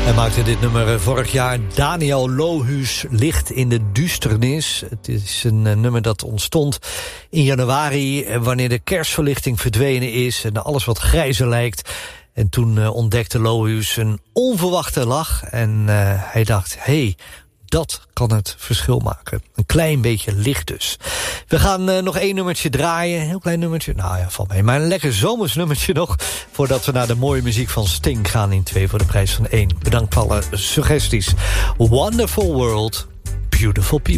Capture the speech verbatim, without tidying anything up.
Hij maakte dit nummer vorig jaar. Daniel Lohuus, Licht in de Duisternis. Het is een uh, nummer dat ontstond in januari, wanneer de kerstverlichting verdwenen is en alles wat grijzer lijkt. En toen uh, ontdekte Lohuus een onverwachte lach en uh, hij dacht, hé, hey, dat kan het verschil maken. Een klein beetje licht dus. We gaan uh, nog één nummertje draaien. Een heel klein nummertje. Nou ja, valt mee. Maar een lekker zomers nummertje nog. Voordat we naar de mooie muziek van Sting gaan in twee voor de prijs van één. Bedankt voor alle suggesties. Wonderful World, Beautiful People.